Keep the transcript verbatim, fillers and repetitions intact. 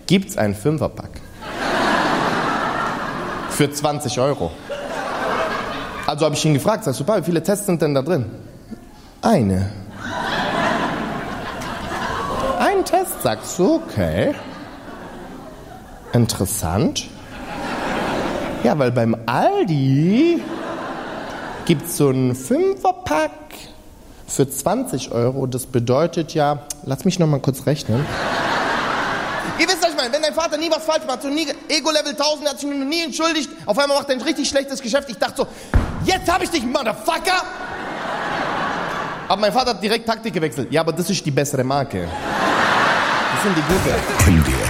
gibt's einen Fünferpack. Für zwanzig Euro. Also habe ich ihn gefragt, sagst du, wie viele Tests sind denn da drin? Eine. Ein Test, sagst du, okay. Interessant. Ja, weil beim Aldi gibt's so einen Fünferpack für zwanzig Euro. Das bedeutet ja, lass mich noch mal kurz rechnen. Ihr wisst, was ich meine, wenn dein Vater nie was falsch macht, so nie Ego-Level tausend, hat sich noch nie entschuldigt, auf einmal macht er ein richtig schlechtes Geschäft. Ich dachte so, jetzt hab ich dich, Motherfucker! Aber mein Vater hat direkt Taktik gewechselt. Ja, aber das ist die bessere Marke. Das sind die gute.